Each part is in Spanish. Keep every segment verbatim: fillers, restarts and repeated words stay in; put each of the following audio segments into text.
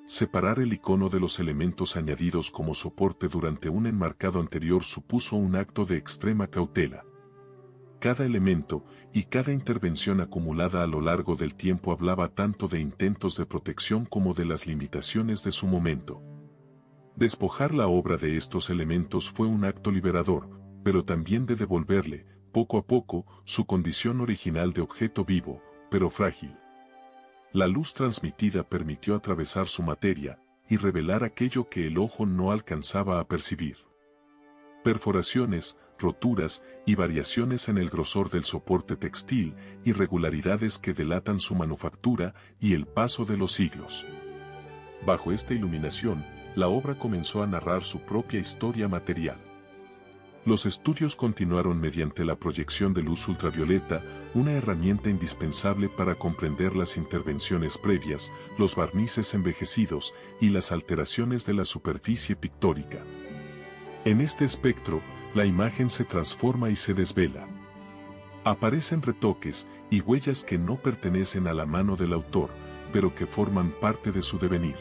Separar el icono de los elementos añadidos como soporte durante un enmarcado anterior supuso un acto de extrema cautela. Cada elemento y cada intervención acumulada a lo largo del tiempo hablaba tanto de intentos de protección como de las limitaciones de su momento. Despojar la obra de estos elementos fue un acto liberador, pero también de devolverle, poco a poco, su condición original de objeto vivo, pero frágil. La luz transmitida permitió atravesar su materia y revelar aquello que el ojo no alcanzaba a percibir. Perforaciones, roturas y variaciones en el grosor del soporte textil, irregularidades que delatan su manufactura y el paso de los siglos. Bajo esta iluminación, la obra comenzó a narrar su propia historia material. Los estudios continuaron mediante la proyección de luz ultravioleta, una herramienta indispensable para comprender las intervenciones previas, los barnices envejecidos y las alteraciones de la superficie pictórica. En este espectro, la imagen se transforma y se desvela. Aparecen retoques y huellas que no pertenecen a la mano del autor, pero que forman parte de su devenir.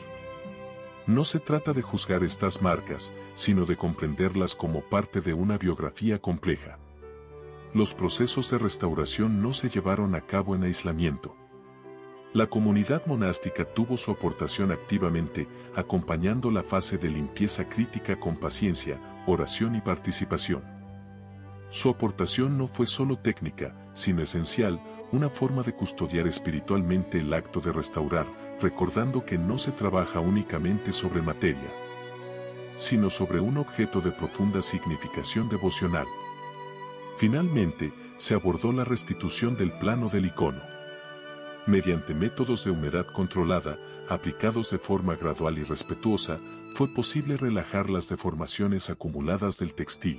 No se trata de juzgar estas marcas, sino de comprenderlas como parte de una biografía compleja. Los procesos de restauración no se llevaron a cabo en aislamiento. La comunidad monástica tuvo su aportación activamente, acompañando la fase de limpieza crítica con paciencia, oración y participación. Su aportación no fue solo técnica, sino esencial, una forma de custodiar espiritualmente el acto de restaurar, recordando que no se trabaja únicamente sobre materia, sino sobre un objeto de profunda significación devocional. Finalmente, se abordó la restitución del plano del icono. Mediante métodos de humedad controlada, aplicados de forma gradual y respetuosa, fue posible relajar las deformaciones acumuladas del textil.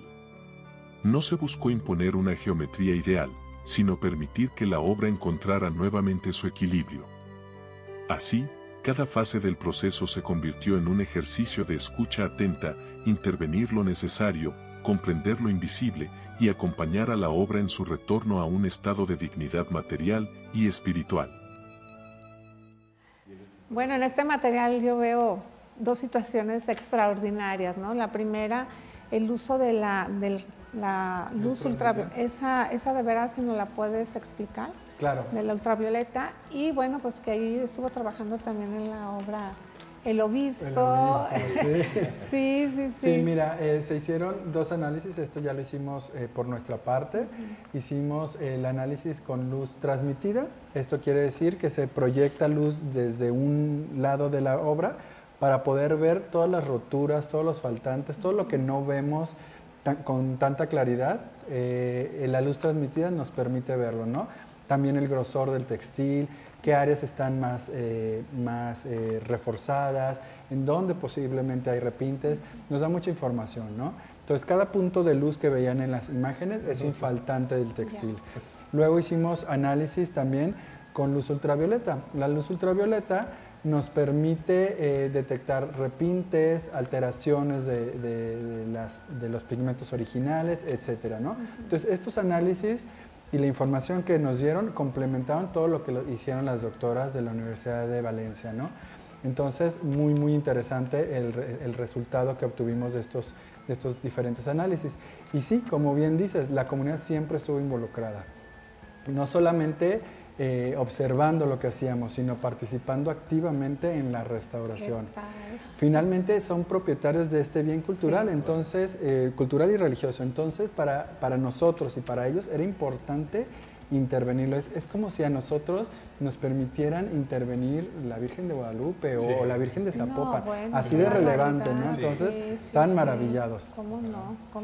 No se buscó imponer una geometría ideal, sino permitir que la obra encontrara nuevamente su equilibrio. Así, cada fase del proceso se convirtió en un ejercicio de escucha atenta, intervenir lo necesario, comprender lo invisible y acompañar a la obra en su retorno a un estado de dignidad material y espiritual. Bueno, en este material yo veo dos situaciones extraordinarias, ¿no? La primera, el uso de la, de la luz ultravioleta. Esa, esa de veras, si nos la puedes explicar. Claro. De la ultravioleta, y bueno, pues que ahí estuvo trabajando también en la obra el obispo. El obispo, sí. sí, sí, sí. Sí, mira, eh, se hicieron dos análisis, esto ya lo hicimos eh, por nuestra parte. Uh-huh. Hicimos eh, el análisis con luz transmitida, esto quiere decir que se proyecta luz desde un lado de la obra para poder ver todas las roturas, todos los faltantes, todo lo que no vemos tan, con tanta claridad. Eh, la luz transmitida nos permite verlo, ¿no? También el grosor del textil, qué áreas están más, eh, más eh, reforzadas, en dónde posiblemente hay repintes, nos da mucha información, ¿no? Entonces, cada punto de luz que veían en las imágenes es un faltante del textil. Luego hicimos análisis también con luz ultravioleta. La luz ultravioleta nos permite eh, detectar repintes, alteraciones de, de, de, las, de los pigmentos originales, etcétera, ¿no? Entonces, estos análisis y la información que nos dieron complementaban todo lo que lo hicieron las doctoras de la Universidad de Valencia, ¿no? Entonces, muy, muy interesante el, el resultado que obtuvimos de estos, de estos diferentes análisis. Y sí, como bien dices, la comunidad siempre estuvo involucrada. No solamente eh, observando lo que hacíamos, sino participando activamente en la restauración. Finalmente, son propietarios de este bien cultural, sí, entonces, eh, cultural y religioso. Entonces, para, para nosotros y para ellos era importante intervenirlo. Es, es como si a nosotros nos permitieran intervenir la Virgen de Guadalupe, sí, o la Virgen de Zapopan, no, bueno, así de relevante, ¿no? Entonces, sí, sí, están sí, maravillados. ¿Cómo no? ¿Cómo